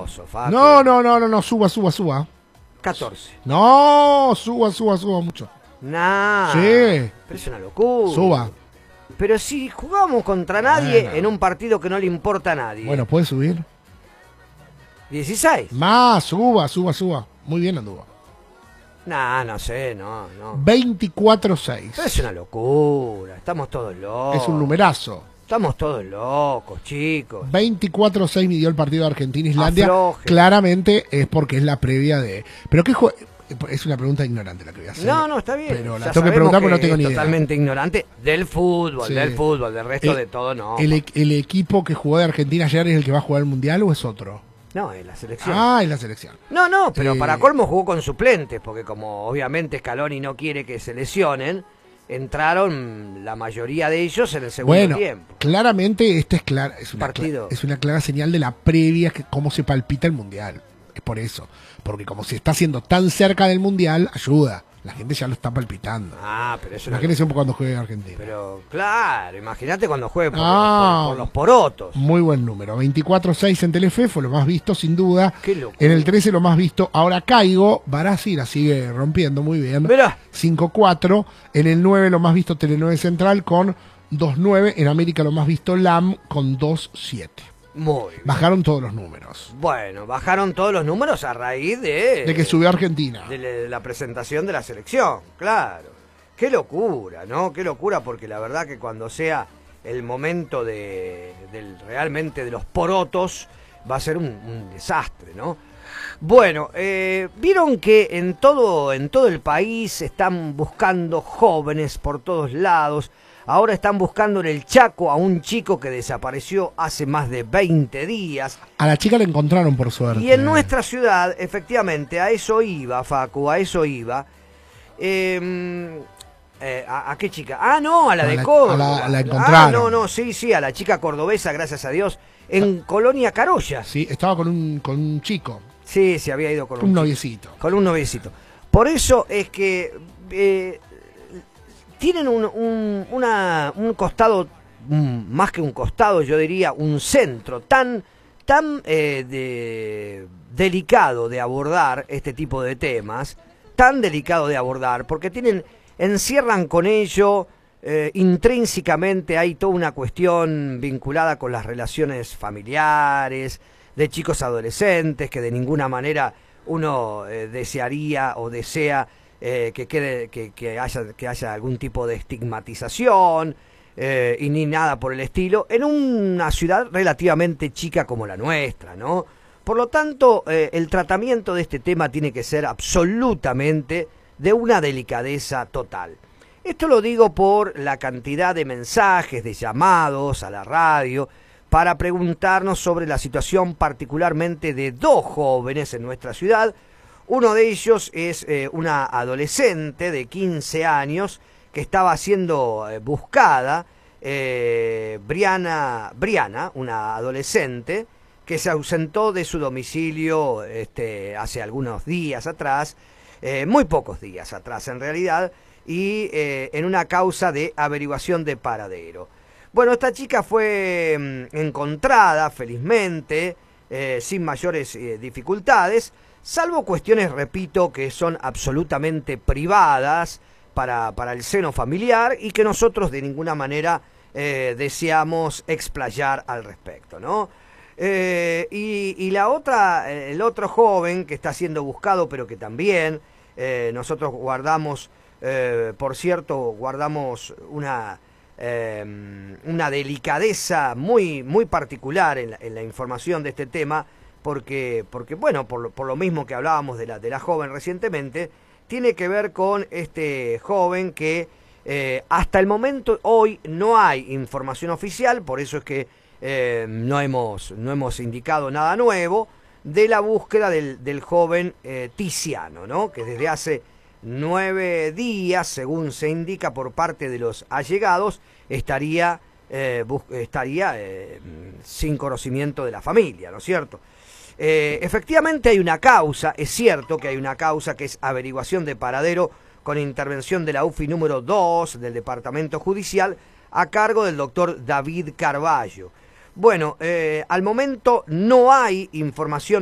mentiroso, Facu. No, suba. 14. No, suba mucho. Nah. Sí. Pero es una locura. Suba. Pero si jugamos contra nadie Bueno. en un partido que no le importa a nadie. Bueno, ¿puede subir? 16. Más, suba. Muy bien anduvo. Nah, no sé, no. 24-6. Pero es una locura. Estamos todos locos. Es un numerazo. Estamos todos locos, chicos. 24-6 midió el partido de Argentina-Islandia. Afloje. Claramente es porque es la previa de... ¿Pero qué Es una pregunta ignorante la que voy a hacer. No, está bien. Pero la Ya tengo que preguntar porque no sabemos tengo es ni idea. totalmente ignorante del fútbol, Sí. del resto de todo no. ¿El equipo que jugó de Argentina ayer es el que va a jugar el Mundial o es otro? No, es la selección. Ah, es la selección. No, pero Sí. para colmo jugó con suplentes, porque como obviamente Scaloni no quiere que se lesionen, entraron la mayoría de ellos en el segundo Bueno, tiempo. claramente este es Partido. es una clara señal de la previa, que cómo se palpita el Mundial. Es por eso. Porque como se está haciendo tan cerca del Mundial, ayuda. La gente ya lo está palpitando. Ah, pero eso no. Imagínense un poco cuando juegue Argentina. Pero claro, imagínate cuando juegue Ah. por los porotos. Muy buen número. 24-6 en Telefe, fue lo más visto, sin duda. Qué locura. En el 13 lo más visto, ahora Caigo. Barassi la sigue rompiendo muy bien. Mirá. 5-4. En el 9 lo más visto, Tele9 Central con 2-9. En América lo más visto, LAM con 2-7. Muy bien. Bajaron todos los números. Bueno, bajaron todos los números a raíz de De que subió Argentina. de la presentación de la selección, claro. Qué locura, ¿no? Qué locura, porque la verdad que cuando sea el momento realmente de los porotos, va a ser un desastre, ¿no? Bueno, vieron que en todo el país están buscando jóvenes por todos lados. Ahora están buscando en el Chaco a un chico que desapareció hace más de 20 días. A la chica la encontraron por suerte. Y en nuestra ciudad, efectivamente, a eso iba, Facu, a eso iba. ¿A qué chica? Ah, no, a la de Córdoba. la encontraron. No, sí, a la chica cordobesa, gracias a Dios, en Colonia Carolla. Sí, estaba con un chico, Sí, se había ido con un chico. noviecito. Con un noviecito. Por eso es que tienen un costado, más que un costado, yo diría un centro tan delicado de abordar este tipo de temas, tan delicado de abordar, porque encierran con ello, intrínsecamente hay toda una cuestión vinculada con las relaciones familiares, de chicos adolescentes, que de ninguna manera uno desearía o desea que haya algún tipo de estigmatización y ni nada por el estilo, en una ciudad relativamente chica como la nuestra, ¿no? Por lo tanto, el tratamiento de este tema tiene que ser absolutamente de una delicadeza total. Esto lo digo por la cantidad de mensajes, de llamados a la radio, para preguntarnos sobre la situación particularmente de dos jóvenes en nuestra ciudad. Uno de ellos es una adolescente de 15 años que estaba siendo buscada, Briana, una adolescente que se ausentó de su domicilio hace algunos días atrás, muy pocos días atrás en realidad, y en una causa de averiguación de paradero. Bueno, esta chica fue encontrada felizmente, sin mayores dificultades, salvo cuestiones, repito, que son absolutamente privadas para el seno familiar y que nosotros de ninguna manera deseamos explayar al respecto, ¿no? Y la otra, el otro joven que está siendo buscado, pero que también nosotros guardamos, por cierto, guardamos una delicadeza muy particular en la información de este tema, porque bueno, por lo mismo que hablábamos de la joven recientemente, tiene que ver con este joven que hasta el momento, hoy, no hay información oficial, por eso es que no hemos indicado nada nuevo de la búsqueda del joven Tiziano, ¿no? Que desde hace 9 días, según se indica por parte de los allegados, estaría sin conocimiento de la familia, ¿no es cierto? Efectivamente hay una causa, es cierto que hay una causa que es averiguación de paradero con intervención de la UFI número 2 del Departamento Judicial a cargo del doctor David Carballo. Bueno, al momento no hay información